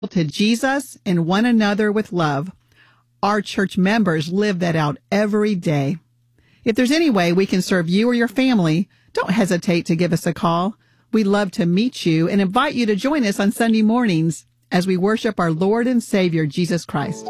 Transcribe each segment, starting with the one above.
to Jesus and one another with love. Our church members live that out every day. If there's any way we can serve you or your family, don't hesitate to give us a call. We'd love to meet you and invite you to join us on Sunday mornings as we worship our Lord and Savior, Jesus Christ.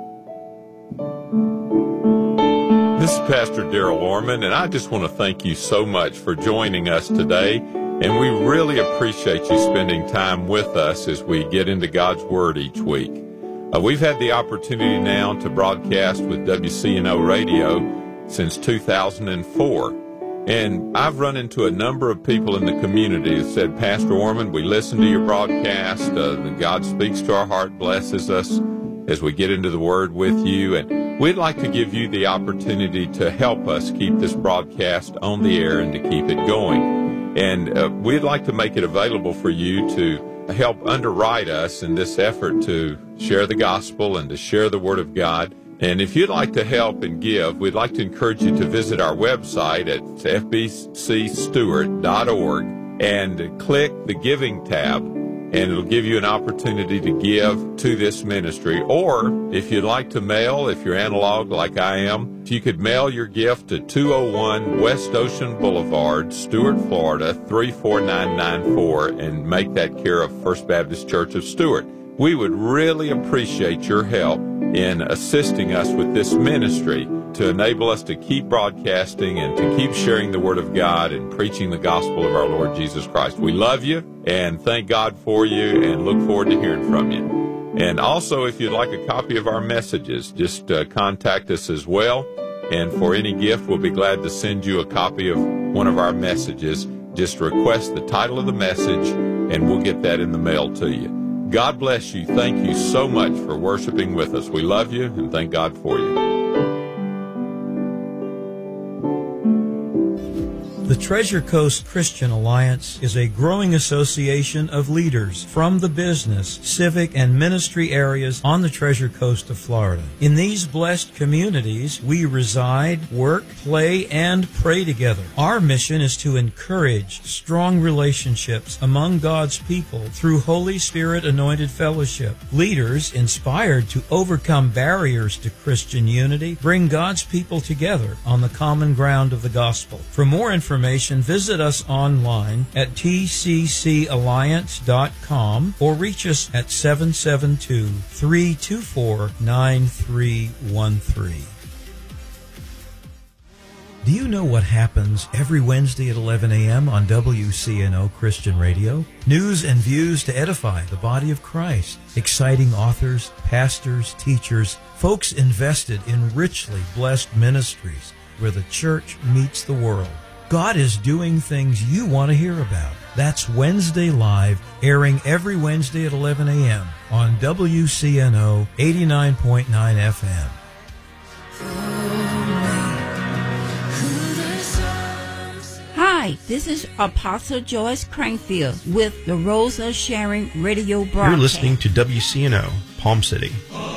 This is Pastor Darrell Orman, and I just want to thank you so much for joining us today. And we really appreciate you spending time with us as we get into God's Word each week. We've had the opportunity now to broadcast with WCNO Radio since 2004. And I've run into a number of people in the community who said, Pastor Orman, we listen to your broadcast. God speaks to our heart, blesses us as we get into the Word with you. And we'd like to give you the opportunity to help us keep this broadcast on the air and to keep it going. And we'd like to make it available for you to help underwrite us in this effort to share the gospel and to share the Word of God. And if you'd like to help and give, we'd like to encourage you to visit our website at fbcstewart.org and click the Giving tab, and it'll give you an opportunity to give to this ministry. Or if you'd like to mail, if you're analog like I am, if you could mail your gift to 201 West Ocean Boulevard, Stuart, Florida, 34994, and make that care of First Baptist Church of Stuart. We would really appreciate your help in assisting us with this ministry to enable us to keep broadcasting and to keep sharing the Word of God and preaching the gospel of our Lord Jesus Christ. We love you and thank God for you and look forward to hearing from you. And also, if you'd like a copy of our messages, just contact us as well. And for any gift, we'll be glad to send you a copy of one of our messages. Just request the title of the message and we'll get that in the mail to you. God bless you. Thank you so much for worshiping with us. We love you and thank God for you. The Treasure Coast Christian Alliance is a growing association of leaders from the business, civic, and ministry areas on the Treasure Coast of Florida. In these blessed communities, we reside, work, play, and pray together. Our mission is to encourage strong relationships among God's people through Holy Spirit-anointed fellowship. Leaders, inspired to overcome barriers to Christian unity, bring God's people together on the common ground of the gospel. For more information, visit us online at tccalliance.com or reach us at 772-324-9313. Do you know what happens every Wednesday at 11 a.m. on WCNO Christian Radio? News and views to edify the body of Christ. Exciting authors, pastors, teachers, folks invested in richly blessed ministries where the church meets the world. God is doing things you want to hear about. That's Wednesday Live, airing every Wednesday at 11 a.m. on WCNO 89.9 FM. Hi, this is Apostle Joyce Crankfield with the Rose of Sharon radio broadcast. You're listening to WCNO, Palm City.